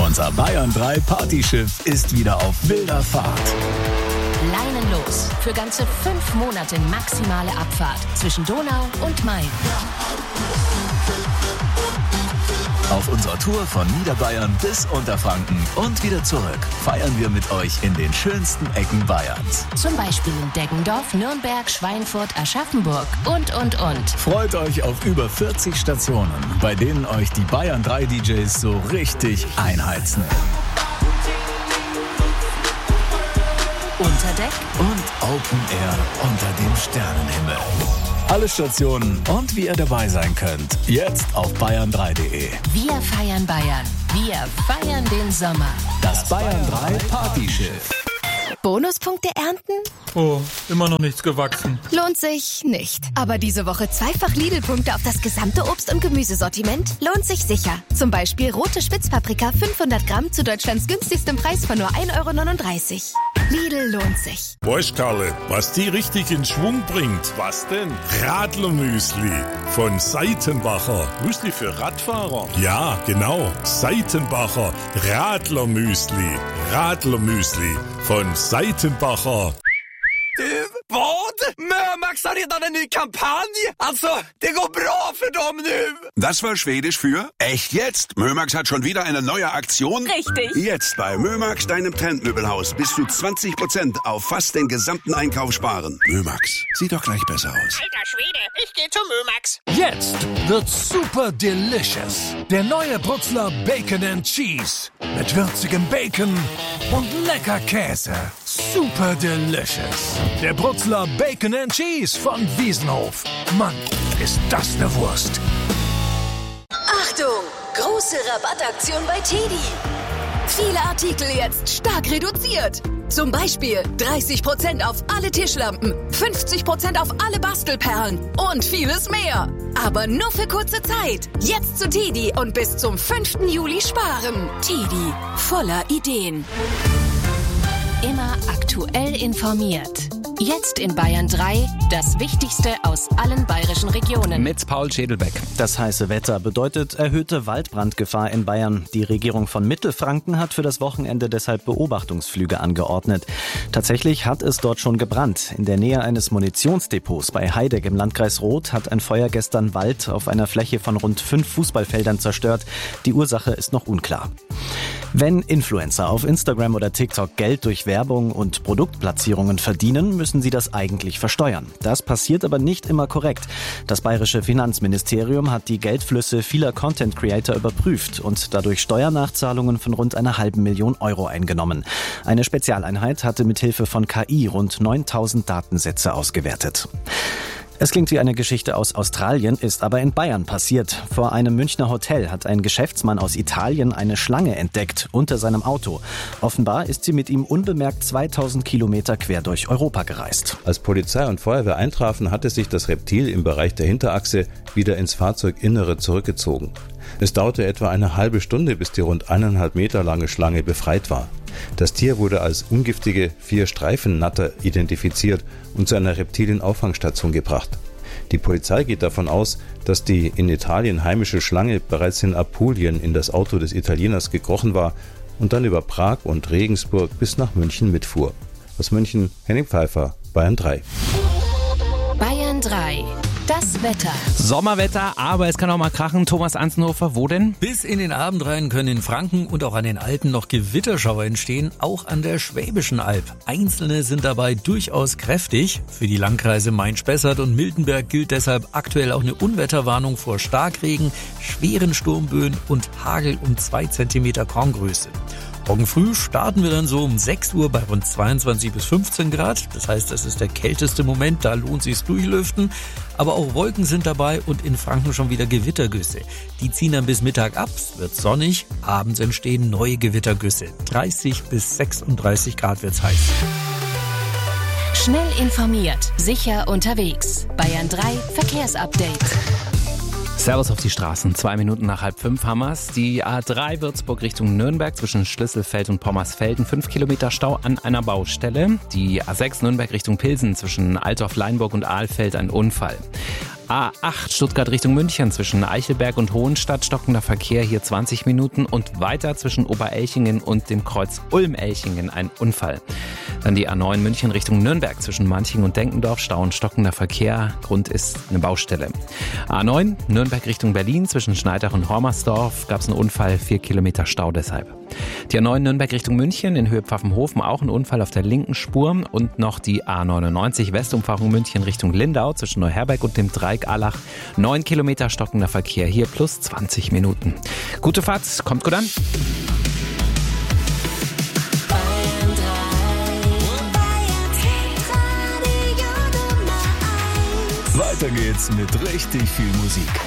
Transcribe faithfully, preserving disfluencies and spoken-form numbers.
Unser Bayern drei Partyschiff ist wieder auf wilder Fahrt. Leinen los für ganze fünf Monate maximale Abfahrt zwischen Donau und Main. Auf unserer Tour von Niederbayern bis Unterfranken und wieder zurück feiern wir mit euch in den schönsten Ecken Bayerns. Zum Beispiel in Deggendorf, Nürnberg, Schweinfurt, Aschaffenburg und, und, und. Freut euch auf über vierzig Stationen, bei denen euch die Bayern drei D Js so richtig einheizen. Unterdeck und Open Air unter dem Sternenhimmel. Alle Stationen und wie ihr dabei sein könnt, jetzt auf bayern drei punkt de. Wir feiern Bayern. Wir feiern den Sommer. Das Bayern drei Partyschiff. Bonuspunkte ernten? Oh, immer noch nichts gewachsen. Lohnt sich nicht. Aber diese Woche zweifach Lidl-Punkte auf das gesamte Obst- und Gemüsesortiment lohnt sich sicher. Zum Beispiel rote Spitzpaprika fünfhundert Gramm zu Deutschlands günstigstem Preis von nur ein Euro neununddreißig. Lidl lohnt sich. Weißt, Karle, was die richtig in Schwung bringt? Was denn? Radlermüsli von Seitenbacher. Müsli für Radfahrer? Ja, genau. Seitenbacher Radlermüsli. Radlermüsli von Seitenbacher. Vad? Mömax har redan en ny kampanj! Alltså, det går bra för dem nu! Das war Schwedisch für echt jetzt. Mömax hat schon wieder eine neue Aktion. Richtig. Jetzt bei Mömax, deinem Trendmöbelhaus, bis zu zwanzig Prozent auf fast den gesamten Einkauf sparen. Mömax, sieht doch gleich besser aus. Alter Schwede, ich geh zu Mömax. Jetzt wird's super delicious. Der neue Brutzler Bacon and Cheese. Mit würzigem Bacon und lecker Käse. Super delicious. Der Brutzler Bacon and Cheese von Wiesenhof. Mann, ist das eine Wurst. Achtung! Große Rabattaktion bei Teddy. Viele Artikel jetzt stark reduziert. Zum Beispiel dreißig Prozent auf alle Tischlampen, fünfzig Prozent auf alle Bastelperlen und vieles mehr. Aber nur für kurze Zeit. Jetzt zu Teddy und bis zum fünften Juli sparen. Teddy, voller Ideen. Immer aktuell informiert. Jetzt in Bayern drei, das Wichtigste aus allen bayerischen Regionen. Mit Paul Schädelbeck. Das heiße Wetter bedeutet erhöhte Waldbrandgefahr in Bayern. Die Regierung von Mittelfranken hat für das Wochenende deshalb Beobachtungsflüge angeordnet. Tatsächlich hat es dort schon gebrannt. In der Nähe eines Munitionsdepots bei Heideck im Landkreis Roth hat ein Feuer gestern Wald auf einer Fläche von rund fünf Fußballfeldern zerstört. Die Ursache ist noch unklar. Wenn Influencer auf Instagram oder TikTok Geld durch Werbung und Produktplatzierungen verdienen, müssen sie das eigentlich versteuern. Das passiert aber nicht immer korrekt. Das bayerische Finanzministerium hat die Geldflüsse vieler Content-Creator überprüft und dadurch Steuernachzahlungen von rund einer halben Million Euro eingenommen. Eine Spezialeinheit hatte mithilfe von K I rund neuntausend Datensätze ausgewertet. Es klingt wie eine Geschichte aus Australien, ist aber in Bayern passiert. Vor einem Münchner Hotel hat ein Geschäftsmann aus Italien eine Schlange entdeckt unter seinem Auto. Offenbar ist sie mit ihm unbemerkt zweitausend Kilometer quer durch Europa gereist. Als Polizei und Feuerwehr eintrafen, hatte sich das Reptil im Bereich der Hinterachse wieder ins Fahrzeuginnere zurückgezogen. Es dauerte etwa eine halbe Stunde, bis die rund eineinhalb Meter lange Schlange befreit war. Das Tier wurde als ungiftige Vier-Streifen-Natter identifiziert und zu einer Reptilien-Auffangstation gebracht. Die Polizei geht davon aus, dass die in Italien heimische Schlange bereits in Apulien in das Auto des Italieners gekrochen war und dann über Prag und Regensburg bis nach München mitfuhr. Aus München, Henning Pfeiffer, Bayern drei. Bayern drei. Das Wetter. Sommerwetter, aber es kann auch mal krachen. Thomas Anzenhofer, wo denn? Bis in den Abend rein können in Franken und auch an den Alpen noch Gewitterschauer entstehen, auch an der Schwäbischen Alb. Einzelne sind dabei durchaus kräftig. Für die Landkreise Main-Spessart und Miltenberg gilt deshalb aktuell auch eine Unwetterwarnung vor Starkregen, schweren Sturmböen und Hagel um zwei Zentimeter Korngröße. Morgen früh starten wir dann so um sechs Uhr bei rund zweiundzwanzig bis fünfzehn Grad. Das heißt, das ist der kälteste Moment, da lohnt sich's durchlüften. Aber auch Wolken sind dabei und in Franken schon wieder Gewittergüsse. Die ziehen dann bis Mittag ab, es wird sonnig, abends entstehen neue Gewittergüsse. dreißig bis sechsunddreißig Grad wird's heiß. Schnell informiert, sicher unterwegs. Bayern drei Verkehrsupdate. Servus auf die Straßen. Zwei Minuten nach halb fünf haben wir's. Die A drei Würzburg Richtung Nürnberg zwischen Schlüsselfeld und Pommersfelden. Fünf Kilometer Stau an einer Baustelle. Die A sechs Nürnberg Richtung Pilsen zwischen Altdorf-Leinburg und Ahlfeld ein Unfall. A acht Stuttgart Richtung München zwischen Eichelberg und Hohenstadt stockender Verkehr, hier zwanzig Minuten und weiter zwischen Oberelchingen und dem Kreuz Ulm-Elchingen ein Unfall. Dann die A neun München Richtung Nürnberg zwischen Manching und Denkendorf, Stau und stockender Verkehr, Grund ist eine Baustelle. A neun Nürnberg Richtung Berlin zwischen Schneidach und Hormersdorf gab es einen Unfall, vier Kilometer Stau deshalb. Die A neun Nürnberg Richtung München in Höhe Pfaffenhofen auch ein Unfall auf der linken Spur und noch die A neunundneunzig Westumfahrung München Richtung Lindau zwischen Neuherberg und dem Dreieck Allach. neun Kilometer stockender Verkehr, hier plus zwanzig Minuten. Gute Fahrt, kommt gut an. Weiter geht's mit richtig viel Musik.